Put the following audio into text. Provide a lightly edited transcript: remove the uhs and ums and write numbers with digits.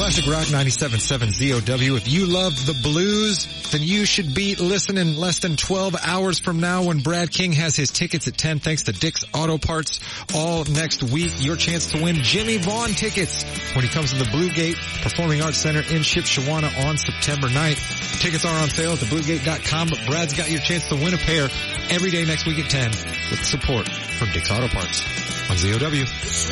Classic Rock 97.7 ZOW. If you love the blues, then you should be listening less than 12 hours from now when Brad King has his tickets at 10 thanks to Dick's Auto Parts. All next week, your chance to win Jimmy Vaughn tickets when he comes to the Bluegate Performing Arts Center in Shipshewana on September 9th. Tickets are on sale at thebluegate.com, but Brad's got your chance to win a pair every day next week at 10 with support from Dick's Auto Parts on ZOW.